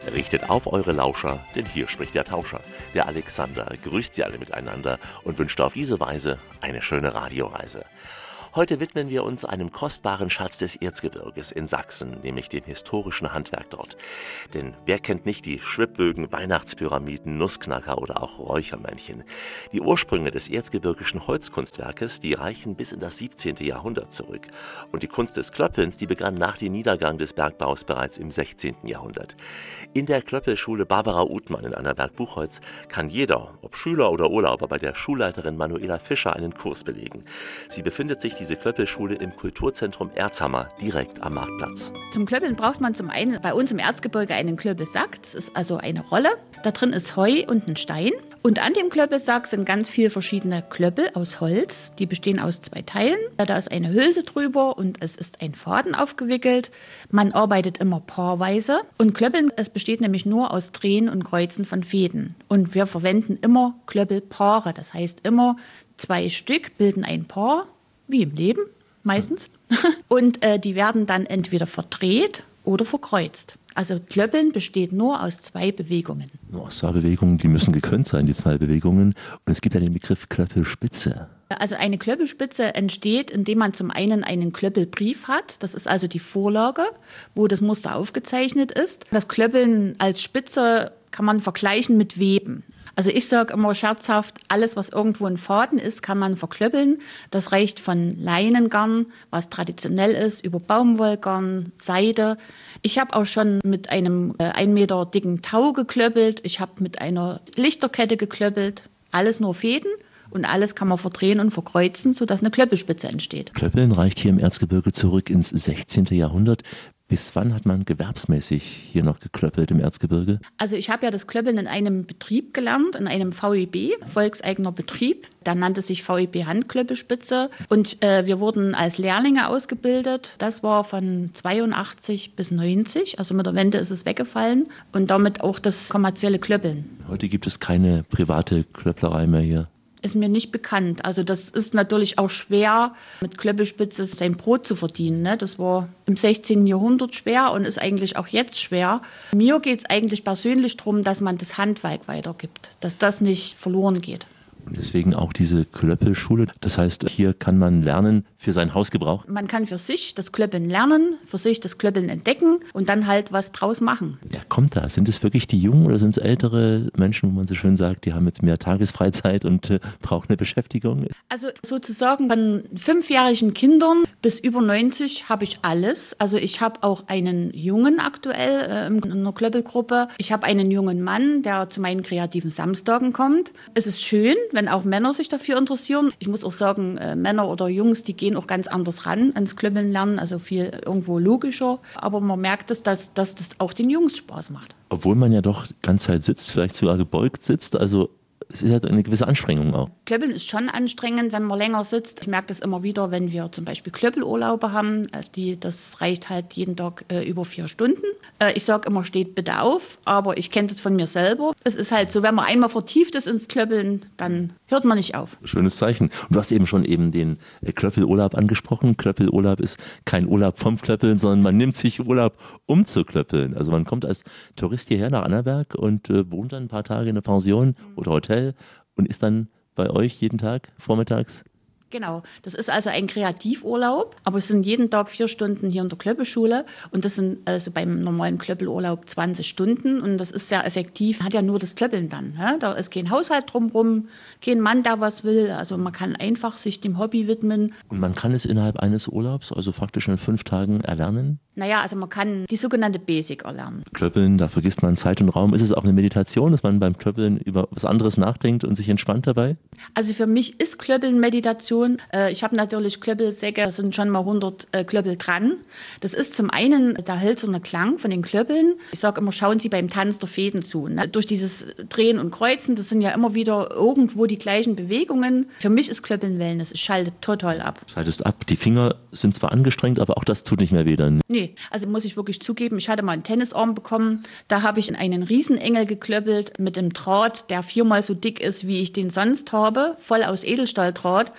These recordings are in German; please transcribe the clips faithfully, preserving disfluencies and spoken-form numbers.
Richtet auf eure Lauscher, denn hier spricht der Tauscher. Der Alexander grüßt sie alle miteinander und wünscht auf diese Weise eine schöne Radioreise. Heute widmen wir uns einem kostbaren Schatz des Erzgebirges in Sachsen, nämlich dem historischen Handwerk dort. Denn wer kennt nicht die Schwibbögen, Weihnachtspyramiden, Nussknacker oder auch Räuchermännchen? Die Ursprünge des erzgebirgischen Holzkunstwerkes, die reichen bis in das siebzehnte. Jahrhundert zurück. Und die Kunst des Klöppelns, die begann nach dem Niedergang des Bergbaus bereits im sechzehnten. Jahrhundert. In der Klöppelschule Barbara Uthmann in Annaberg-Buchholz kann jeder, ob Schüler oder Urlauber, bei der Schulleiterin Manuela Fischer einen Kurs belegen. Sie befindet sich diese Klöppelschule im Kulturzentrum Erzhammer, direkt am Marktplatz. Zum Klöppeln braucht man zum einen bei uns im Erzgebirge einen Klöppelsack. Das ist also eine Rolle. Da drin ist Heu und ein Stein. Und an dem Klöppelsack sind ganz viele verschiedene Klöppel aus Holz. Die bestehen aus zwei Teilen. Da ist eine Hülse drüber und es ist ein Faden aufgewickelt. Man arbeitet immer paarweise. Und Klöppeln, es besteht nämlich nur aus Drehen und Kreuzen von Fäden. Und wir verwenden immer Klöppelpaare. Das heißt, immer zwei Stück bilden ein Paar. Wie im Leben, meistens. Und äh, die werden dann entweder verdreht oder verkreuzt. Also Klöppeln besteht nur aus zwei Bewegungen. Nur aus zwei Bewegungen, die müssen gekönnt sein, die zwei Bewegungen. Und es gibt ja den Begriff Klöppelspitze. Also eine Klöppelspitze entsteht, indem man zum einen einen Klöppelbrief hat. Das ist also die Vorlage, wo das Muster aufgezeichnet ist. Das Klöppeln als Spitze kann man vergleichen mit Weben. Also ich sage immer scherzhaft, alles, was irgendwo ein Faden ist, kann man verklöppeln. Das reicht von Leinengarn, was traditionell ist, über Baumwollgarn, Seide. Ich habe auch schon mit einem äh, ein Meter dicken Tau geklöppelt. Ich habe mit einer Lichterkette geklöppelt. Alles nur Fäden. Und alles kann man verdrehen und verkreuzen, sodass eine Klöppelspitze entsteht. Klöppeln reicht hier im Erzgebirge zurück ins sechzehnte. Jahrhundert. Bis wann hat man gewerbsmäßig hier noch geklöppelt im Erzgebirge? Also ich habe ja das Klöppeln in einem Betrieb gelernt, in einem V E B, volkseigener Betrieb. Der nannte sich V E B Handklöppelspitze. Und äh, wir wurden als Lehrlinge ausgebildet. Das war von zweiundachtzig bis neunzig. Also mit der Wende ist es weggefallen. Und damit auch das kommerzielle Klöppeln. Heute gibt es keine private Klöpplerei mehr hier. Ist mir nicht bekannt. Also das ist natürlich auch schwer, mit Klöppelspitze sein Brot zu verdienen. Ne? Das war im sechzehnten. Jahrhundert schwer und ist eigentlich auch jetzt schwer. Mir geht es eigentlich persönlich darum, dass man das Handwerk weitergibt, dass das nicht verloren geht. Und deswegen auch diese Klöppelschule. Das heißt, hier kann man lernen für seinen Hausgebrauch. Man kann für sich das Klöppeln lernen, für sich das Klöppeln entdecken und dann halt was draus machen. Wer kommt da? Sind es wirklich die Jungen oder sind es ältere Menschen, wo man so schön sagt, die haben jetzt mehr Tagesfreizeit und äh, brauchen eine Beschäftigung? Also sozusagen von fünfjährigen Kindern bis über neunzig habe ich alles. Also ich habe auch einen Jungen aktuell äh, in einer Klöppelgruppe. Ich habe einen jungen Mann, der zu meinen kreativen Samstagen kommt. Es ist schön, wenn auch Männer sich dafür interessieren. Ich muss auch sagen, äh, Männer oder Jungs, die gehen auch ganz anders ran ans Klöppeln lernen, also viel irgendwo logischer. Aber man merkt es, dass, dass das auch den Jungs Spaß macht. Obwohl man ja doch die ganze Zeit sitzt, vielleicht sogar gebeugt sitzt, also es ist halt eine gewisse Anstrengung auch. Klöppeln ist schon anstrengend, wenn man länger sitzt. Ich merke das immer wieder, wenn wir zum Beispiel Klöppelurlaube haben. Die, das reicht halt jeden Tag äh, über vier Stunden. Äh, ich sage immer, steht bitte auf, aber ich kenne das von mir selber. Es ist halt so, wenn man einmal vertieft ist ins Klöppeln, dann hört man nicht auf. Schönes Zeichen. Und du hast eben schon eben den äh, Klöppelurlaub angesprochen. Klöppelurlaub ist kein Urlaub vom Klöppeln, sondern man nimmt sich Urlaub, um zu klöppeln. Also man kommt als Tourist hierher nach Annaberg und äh, wohnt dann ein paar Tage in einer Pension oder Hotel und ist dann bei euch jeden Tag vormittags? Genau, das ist also ein Kreativurlaub, aber es sind jeden Tag vier Stunden hier in der Klöppelschule und das sind also beim normalen Klöppelurlaub zwanzig Stunden und das ist sehr effektiv. Man hat ja nur das Klöppeln dann. Ja? Da ist kein Haushalt drumherum, kein Mann, der was will. Also man kann einfach sich dem Hobby widmen. Und man kann es innerhalb eines Urlaubs, also faktisch in fünf Tagen erlernen? Naja, also man kann die sogenannte Basic erlernen. Klöppeln, da vergisst man Zeit und Raum. Ist es auch eine Meditation, dass man beim Klöppeln über was anderes nachdenkt und sich entspannt dabei? Also für mich ist Klöppeln Meditation. Ich habe natürlich Klöppelsäcke, da sind schon mal hundert Klöppel dran. Das ist zum einen der hölzerne Klang von den Klöppeln. Ich sage immer, schauen Sie beim Tanz der Fäden zu. Ne? Durch dieses Drehen und Kreuzen, das sind ja immer wieder irgendwo die gleichen Bewegungen. Für mich ist Klöppeln Wellness. Es schaltet total ab. Schaltest ab. Die Finger sind zwar angestrengt, aber auch das tut nicht mehr weh dann. Nee, also muss ich wirklich zugeben, ich hatte mal einen Tennisarm bekommen. Da habe ich einen Riesenengel geklöppelt mit einem Draht, der viermal so dick ist, wie ich den sonst habe. Voll aus Edelstahldraht.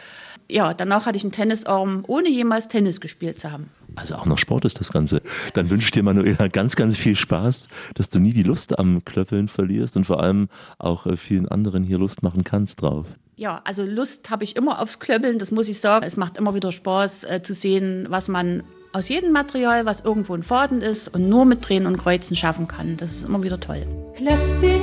Ja, danach hatte ich einen Tennisarm, ohne jemals Tennis gespielt zu haben. Also auch noch Sport ist das Ganze. Dann wünsche ich dir, Manuela, ganz, ganz viel Spaß, dass du nie die Lust am Klöppeln verlierst und vor allem auch vielen anderen hier Lust machen kannst drauf. Ja, also Lust habe ich immer aufs Klöppeln, das muss ich sagen. Es macht immer wieder Spaß äh, zu sehen, was man aus jedem Material, was irgendwo ein Faden ist und nur mit Drehen und Kreuzen schaffen kann. Das ist immer wieder toll. Klöppel.